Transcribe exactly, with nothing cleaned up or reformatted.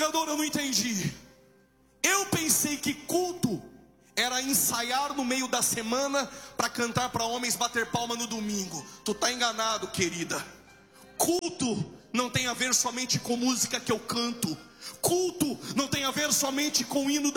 pregador, eu não entendi. Eu pensei que culto era ensaiar no meio da semana para cantar para homens bater palma no domingo. Tu tá enganado, querida. Culto não tem a ver somente com música que eu canto. Culto não tem a ver somente com o hino da